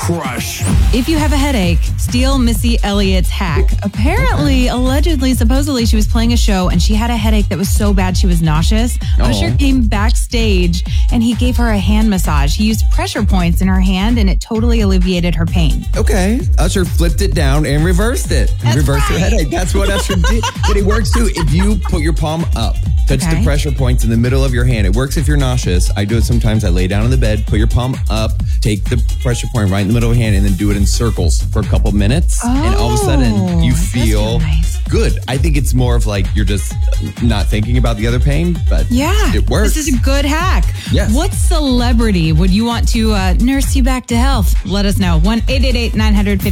Crush. If you have a headache, steal Missy Elliott's hack. Apparently, allegedly, supposedly, she was playing a show and she had a headache that was so bad she was nauseous. Usher came backstage and he gave her a hand massage. He used pressure points in her hand and it totally alleviated her pain. Okay. Usher flipped it down and reversed it. Reversed her headache. That's what Usher did. But it works too. If you put your palm up, touch the pressure points in the middle of your hand. It works if you're nauseous. I do it sometimes. I lay down on the bed, put your palm up, take the pressure point right in the middle of your hand, and then do it in circles for a couple minutes. And all of a sudden, you feel good. I think it's more of like you're just not thinking about the other pain, but it works. This is a good hack. Yes. What celebrity would you want to nurse you back to health? Let us know. 1-888-950